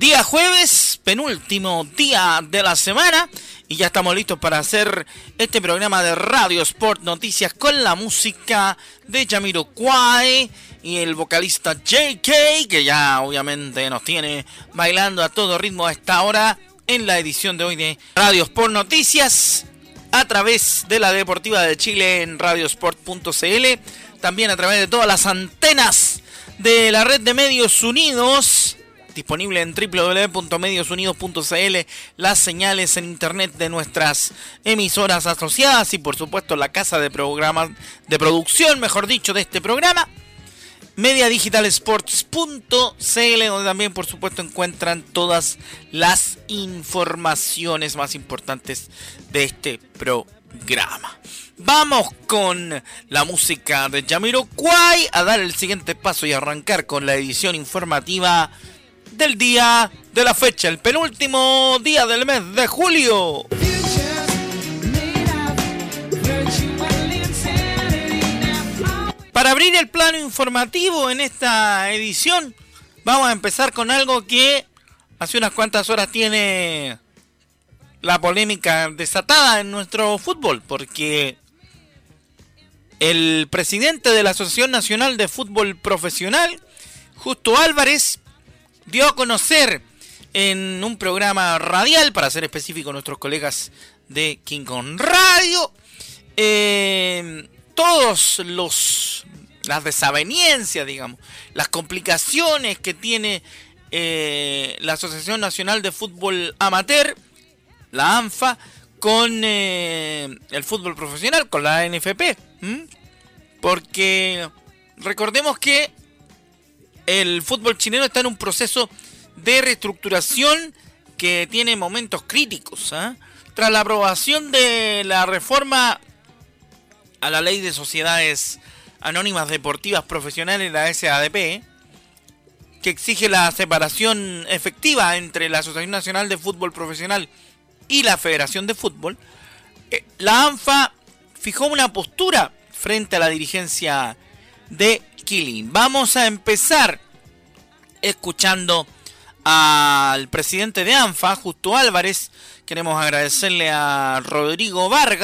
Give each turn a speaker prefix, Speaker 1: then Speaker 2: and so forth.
Speaker 1: Día jueves, penúltimo día de la semana, y ya estamos listos para hacer este programa de Radio Sport Noticias con la música de Jamiroquai y el vocalista JK, que ya obviamente nos tiene bailando a todo ritmo a esta hora en la edición de hoy de Radio Sport Noticias, a través de la Deportiva de Chile en radiosport.cl, también a través de todas las antenas de la red de Medios Unidos, disponible en www.mediosunidos.cl, las señales en internet de nuestras emisoras asociadas y por supuesto la casa de programas de producción, mejor dicho, de este programa, mediadigitalsports.cl, donde también por supuesto encuentran todas las informaciones más importantes de este programa. Vamos con la música de Jamiroquai a dar el siguiente paso y arrancar con la edición informativa del día de la fecha, el penúltimo día del mes de julio. Para abrir el plano informativo en esta edición, vamos a empezar con algo que hace unas cuantas horas tiene la polémica desatada en nuestro fútbol, porque el presidente de la Asociación Nacional de Fútbol Profesional, Justo Álvarez, dio a conocer en un programa radial, para ser específico nuestros colegas de King Kong Radio, todos las desavenencias, digamos, las complicaciones que tiene la Asociación Nacional de Fútbol Amateur, la ANFA, con el fútbol profesional, con la NFP. Porque recordemos que el fútbol chileno está en un proceso de reestructuración que tiene momentos críticos, tras la aprobación de la reforma a la ley de sociedades anónimas deportivas profesionales, la SADP, que exige la separación efectiva entre la Asociación Nacional de Fútbol Profesional y la Federación de Fútbol. La ANFA fijó una postura frente a la dirigencia de Killing. Vamos a empezar escuchando al presidente de ANFA, Justo Álvarez. Queremos agradecerle a Rodrigo Vargas